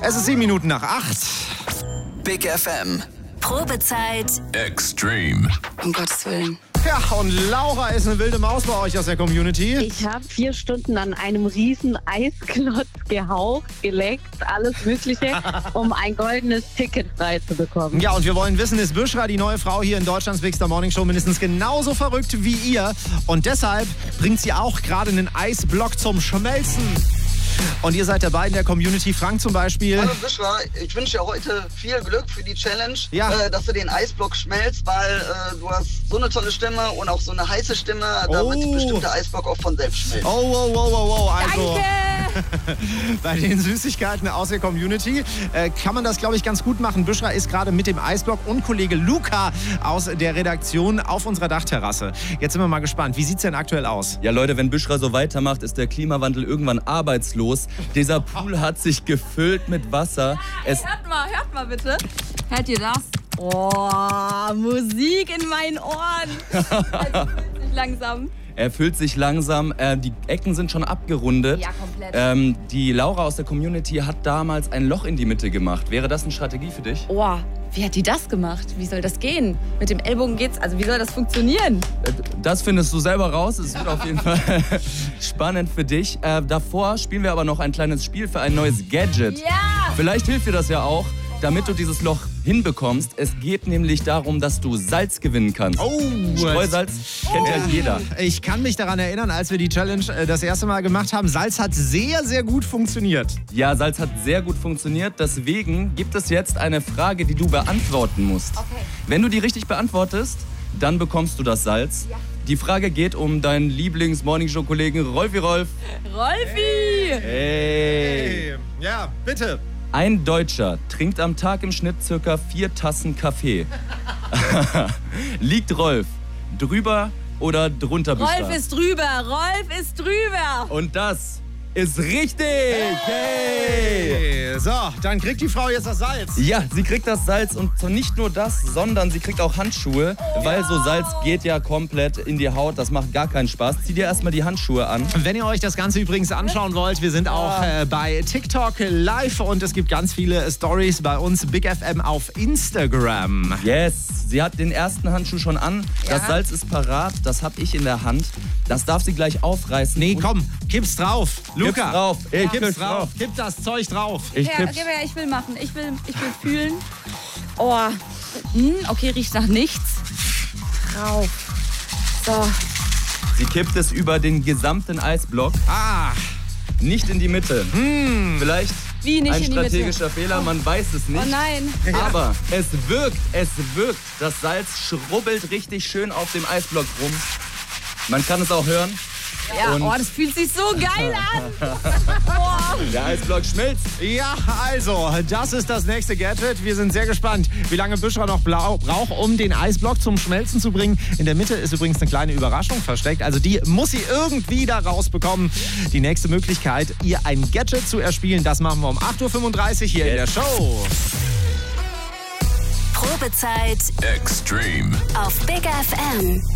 Es ist 7 Minuten nach 8. Big FM. Probezeit. Extreme. Um Gottes Willen. Ja, und Laura ist eine wilde Maus bei euch aus der Community. Ich habe 4 Stunden an einem riesen Eisklotz gehaucht, geleckt, alles Mögliche, um ein goldenes Ticket frei zu bekommen. Ja, und wir wollen wissen, ist Büschra, die neue Frau hier in Deutschlands Big Star Morning Show, mindestens genauso verrückt wie ihr? Und deshalb bringt sie auch gerade einen Eisblock zum Schmelzen. Und ihr seid dabei in der Community. Frank zum Beispiel. Hallo Büschra, ich wünsche dir heute viel Glück für die Challenge, dass du den Eisblock schmelzt, weil du hast so eine tolle Stimme und auch so eine heiße Stimme, da wird bestimmt der Eisblock auch von selbst schmelzen. Oh. Also, Danke! bei den Süßigkeiten aus der Community kann man das, glaube ich, ganz gut machen. Büschra ist gerade mit dem Eisblock und Kollege Luca aus der Redaktion auf unserer Dachterrasse. Jetzt sind wir mal gespannt. Wie sieht es denn aktuell aus? Ja, Leute, wenn Büschra so weitermacht, ist der Klimawandel irgendwann arbeitslos. Dieser Pool hat sich gefüllt mit Wasser. Hört mal bitte. Hört ihr das? Oh, Musik in meinen Ohren. Also fühlt sich langsam. Er füllt sich langsam. Die Ecken sind schon abgerundet. Ja, komplett. Die Laura aus der Community hat damals ein Loch in die Mitte gemacht. Wäre das eine Strategie für dich? Oh, wie hat die das gemacht? Wie soll das gehen? Mit dem Ellbogen geht's, also wie soll das funktionieren? Das findest du selber raus. Es wird auf jeden Fall spannend für dich. Davor spielen wir aber noch ein kleines Spiel für ein neues Gadget. Ja! Vielleicht hilft dir das ja auch, damit du dieses Loch hinbekommst. Es geht nämlich darum, dass du Salz gewinnen kannst. Oh! Streusalz kennt ja jeder. Ich kann mich daran erinnern, als wir die Challenge das erste Mal gemacht haben. Salz hat sehr, sehr gut funktioniert. Ja, Salz hat sehr gut funktioniert. Deswegen gibt es jetzt eine Frage, die du beantworten musst. Okay. Wenn du die richtig beantwortest, dann bekommst du das Salz. Ja. Die Frage geht um deinen Lieblings-Morningshow-Kollegen Rolfi Rolf. Rolfi! Hey! Ja, bitte. Ein Deutscher trinkt am Tag im Schnitt ca. 4 Tassen Kaffee. Liegt Rolf drüber oder drunter? Rolf ist drüber. Und das ist richtig. Hey! So, dann kriegt die Frau jetzt das Salz. Ja, sie kriegt das Salz und nicht nur das, sondern sie kriegt auch Handschuhe, weil so Salz geht ja komplett in die Haut. Das macht gar keinen Spaß. Zieh dir erstmal die Handschuhe an. Wenn ihr euch das Ganze übrigens anschauen wollt, wir sind auch bei TikTok live und es gibt ganz viele Stories bei uns, Big FM auf Instagram. Yes, sie hat den ersten Handschuh schon an. Ja. Das Salz ist parat, das habe ich in der Hand. Das darf sie gleich aufreißen. Nee, komm, kipp's drauf. Luca, Kipp's drauf. Ich kipp's drauf. Kipp das Zeug drauf. Ich Ja, kipp's. gib her, ich will machen. Ich will fühlen. Oh, okay, riecht nach nichts. Drauf. So. Sie kippt es über den gesamten Eisblock, Ah, nicht in die Mitte. Vielleicht Wie nicht ein in die Mitte? strategischer Fehler, man weiß es nicht. Oh nein. Aber es wirkt. Das Salz schrubbelt richtig schön auf dem Eisblock rum. Man kann es auch hören. Ja, Und- das fühlt sich so geil an. Boah. Der Eisblock schmilzt. ja, also, das ist das nächste Gadget. Wir sind sehr gespannt, wie lange Büschra noch braucht, um den Eisblock zum Schmelzen zu bringen. In der Mitte ist übrigens eine kleine Überraschung versteckt. Also die muss sie irgendwie da rausbekommen. Die nächste Möglichkeit, ihr ein Gadget zu erspielen, das machen wir um 8.35 Uhr hier in der Show. Probezeit Extreme. auf Big FM.